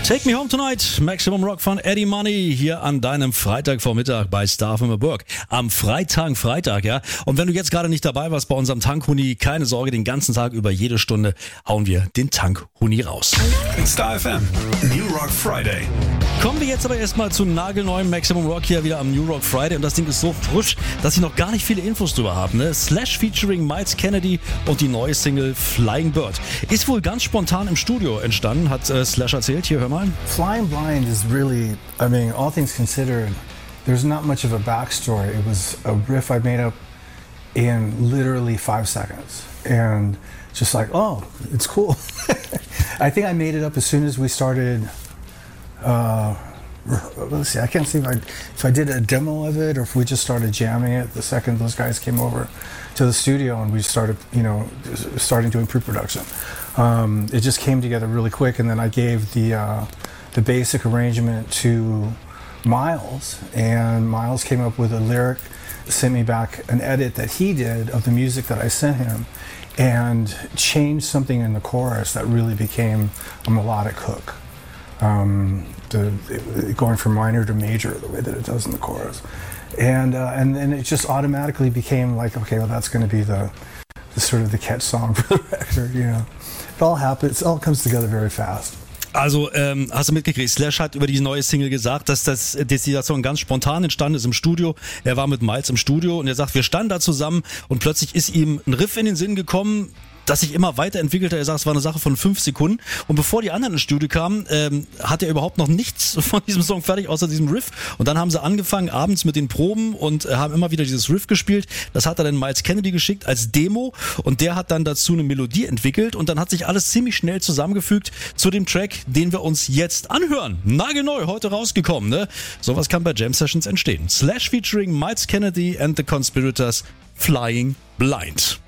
Take Me Home Tonight, Maximum Rock von Eddie Money, hier an deinem Freitagvormittag bei Star from Burg. Am Freitag, ja. Und wenn du jetzt gerade nicht dabei warst bei unserem Tankhuni, keine Sorge, den ganzen Tag über jede Stunde hauen wir den Tankhuni raus. Star FM, New Rock Friday. Kommen wir jetzt aber erstmal zu nagelneuem Maximum Rock hier wieder am New Rock Friday. Und das Ding ist so frisch, dass ich noch gar nicht viele Infos drüber habe. Ne? Slash featuring Miles Kennedy und die neue Single Flying Bird. Ist wohl ganz spontan im Studio entstanden, hat Slash erzählt. Hier, hör mal. Flying Blind is really, I mean, all things considered, there's not much of a backstory. It was a riff I made up in literally 5 seconds. And just like, oh, it's cool. I think I made it up as soon as we started... let's see, I can't see if I did a demo of it or if we just started jamming it the second those guys came over to the studio and we started, starting doing pre-production. It just came together really quick, and then I gave the basic arrangement to Miles, and Miles came up with a lyric, sent me back an edit that he did of the music that I sent him, and changed something in the chorus that really became a melodic hook. Going from minor to major the way that it does in the chorus, and then it just automatically became like, okay, well, that's going to be the sort of the catch song for the record. It all happens, it all comes together very fast. Also, hast du mitgekriegt, Slash hat über die neue Single gesagt, dass dieser Song ganz spontan entstanden ist im Studio. Er war mit Miles im Studio und er sagt, wir standen da zusammen und plötzlich ist ihm ein Riff in den Sinn gekommen, das sich immer weiterentwickelte. Er sagt, es war eine Sache von 5 Sekunden. Und bevor die anderen ins Studio kamen, hat er überhaupt noch nichts von diesem Song fertig, außer diesem Riff. Und dann haben sie angefangen, abends mit den Proben und haben immer wieder dieses Riff gespielt. Das hat er dann Miles Kennedy geschickt als Demo. Und der hat dann dazu eine Melodie entwickelt. Und dann hat sich alles ziemlich schnell zusammengefügt zu dem Track, den wir uns jetzt anhören. Nagelneu, heute rausgekommen, ne? Sowas kann bei Jam Sessions entstehen. Slash featuring Miles Kennedy and the Conspirators, Flying Blind.